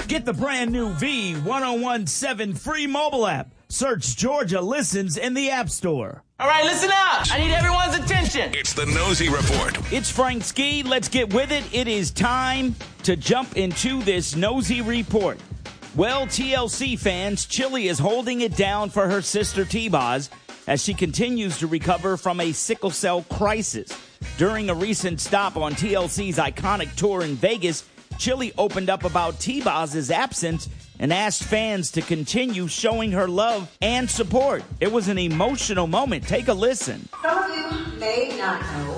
Get the brand new V1017 free mobile app. Search Georgia Listens in the App Store. All right, listen up. I need everyone's attention. It's the Nosy Report. It's Frank Ski. Let's get with it. It is time to jump into this Nosy Report. Well, TLC fans, Chili is holding it down for her sister T-Boz as she continues to recover from a sickle cell crisis. During a recent stop on TLC's iconic tour in Vegas, Chili opened up about T-Boz's absence and asked fans to continue showing her love and support. It was an emotional moment. Take a listen. Some of you may not know